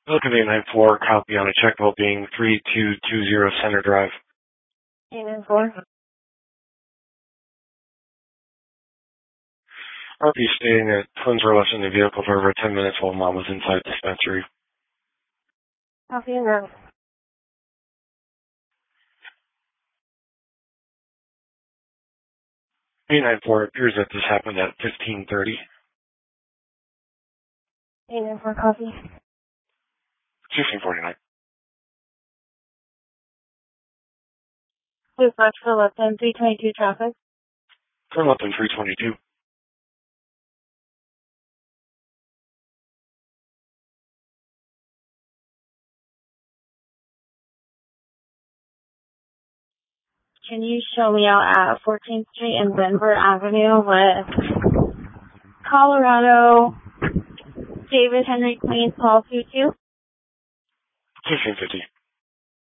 Pelican 894, copy on a check vote being 3220 Center Drive. 894. RP stating that twins were left in the vehicle for over 10 minutes while mom was inside dispensary. Copy now. 894, appears that this happened at 15:30. 894, copy. 1649. Dispatch for Lipton, 322 traffic. Turn left on 322. Can you show me out at 14th Street and Denver Avenue with Colorado, David Henry Queen, Paul 22? 1650.